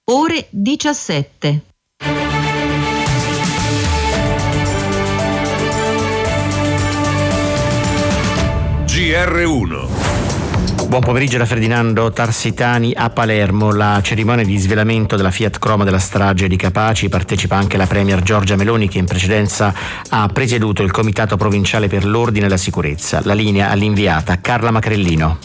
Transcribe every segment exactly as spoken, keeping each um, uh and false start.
ore diciassette. G R uno. Buon pomeriggio da Ferdinando Tarsitani a Palermo. La cerimonia di svelamento della Fiat Croma della strage di Capaci partecipa anche la premier Giorgia Meloni, che in precedenza ha presieduto il Comitato Provinciale per l'Ordine e la Sicurezza. La linea all'inviata Carla Macrellino.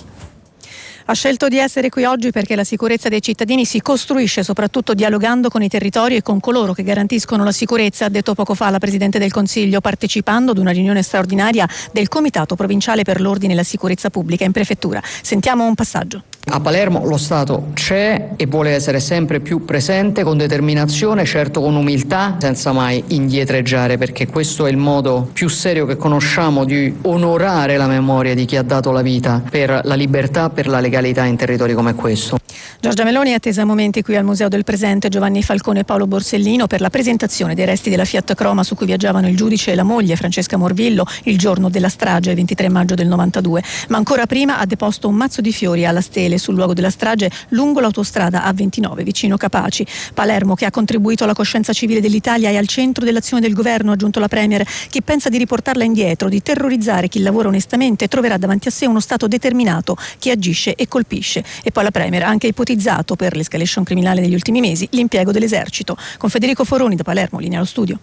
Ha scelto di essere qui oggi perché la sicurezza dei cittadini si costruisce soprattutto dialogando con i territori e con coloro che garantiscono la sicurezza, ha detto poco fa la Presidente del Consiglio, partecipando ad una riunione straordinaria del Comitato Provinciale per l'Ordine e la Sicurezza Pubblica in Prefettura. Sentiamo un passaggio. A Palermo lo Stato c'è e vuole essere sempre più presente, con determinazione, certo con umiltà, senza mai indietreggiare, perché questo è il modo più serio che conosciamo di onorare la memoria di chi ha dato la vita per la libertà, per la legalità in territori come questo. Giorgia Meloni è attesa a momenti qui al Museo del Presente Giovanni Falcone e Paolo Borsellino per la presentazione dei resti della Fiat Croma su cui viaggiavano il giudice e la moglie Francesca Morvillo il giorno della strage, il ventitré maggio del novantadue. Ma ancora prima ha deposto un mazzo di fiori alla stele sul luogo della strage lungo l'autostrada A ventinove vicino Capaci. Palermo, che ha contribuito alla coscienza civile dell'Italia, è al centro dell'azione del governo, ha aggiunto la Premier. Chi pensa di riportarla indietro, di terrorizzare chi lavora onestamente, troverà davanti a sé uno Stato determinato che agisce e colpisce. E poi la Premier ha anche ipotizzato per l'escalation criminale degli ultimi mesi l'impiego dell'esercito. Con Federico Foroni da Palermo, linea allo studio.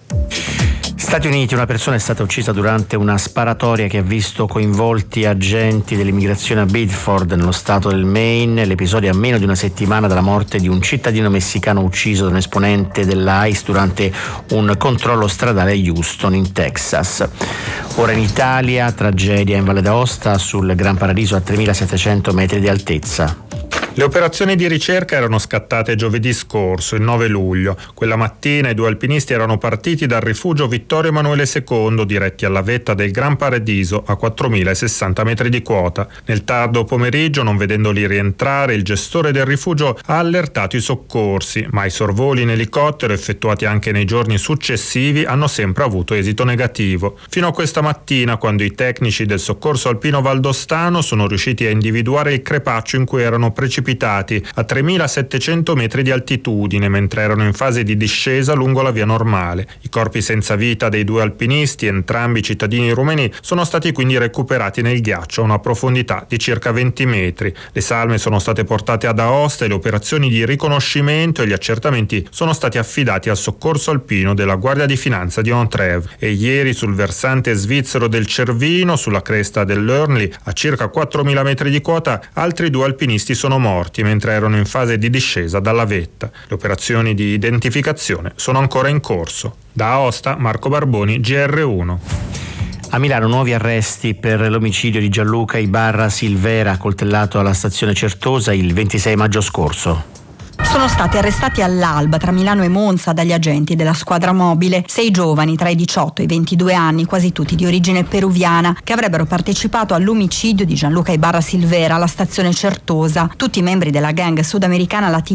Stati Uniti, una persona è stata uccisa durante una sparatoria che ha visto coinvolti agenti dell'immigrazione a Bedford, nello stato del Maine. L'episodio a meno di una settimana dalla morte di un cittadino messicano ucciso da un esponente dell'I C E durante un controllo stradale a Houston, in Texas. Ora in Italia, tragedia in Valle d'Aosta sul Gran Paradiso a tremilasettecento metri di altezza. Le operazioni di ricerca erano scattate giovedì scorso, il nove luglio. Quella mattina i due alpinisti erano partiti dal rifugio Vittorio Emanuele secondo, diretti alla vetta del Gran Paradiso a quattromilasessanta metri di quota. Nel tardo pomeriggio, non vedendoli rientrare, il gestore del rifugio ha allertato i soccorsi, ma i sorvoli in elicottero, effettuati anche nei giorni successivi, hanno sempre avuto esito negativo. Fino a questa mattina, quando i tecnici del soccorso alpino valdostano sono riusciti a individuare il crepaccio in cui erano precipitati a tremilasettecento metri di altitudine, mentre erano in fase di discesa lungo la via normale. I corpi senza vita dei due alpinisti, entrambi cittadini rumeni, sono stati quindi recuperati nel ghiaccio a una profondità di circa venti metri. Le salme sono state portate ad Aosta e le operazioni di riconoscimento e gli accertamenti sono stati affidati al soccorso alpino della Guardia di Finanza di Ontrève. E ieri sul versante svizzero del Cervino, sulla cresta dell'Urnley, a circa quattromila metri di quota, altri due alpinisti sono morti mentre erano in fase di discesa dalla vetta. Le operazioni di identificazione sono ancora in corso. Da Aosta, Marco Barboni, G R uno. A Milano nuovi arresti per l'omicidio di Gianluca Ibarra Silvera, coltellato alla stazione Certosa il ventisei maggio scorso. Sono stati arrestati all'alba tra Milano e Monza dagli agenti della squadra mobile sei giovani tra i diciotto e i ventidue anni, quasi tutti di origine peruviana, che avrebbero partecipato all'omicidio di Gianluca Ibarra Silvera alla stazione Certosa, tutti membri della gang sudamericana Latin